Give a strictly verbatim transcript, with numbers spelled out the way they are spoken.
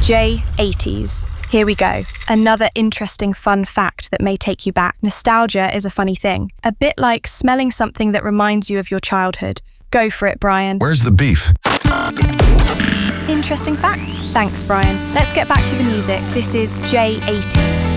J eighties. Here we go. Another interesting fun fact that may take you back. Nostalgia is a funny thing. A bit like smelling something that reminds you of your childhood. Go for it, Brian. Where's the beef? Interesting fact. Thanks, Brian. Let's get back to the music. This is J eighties.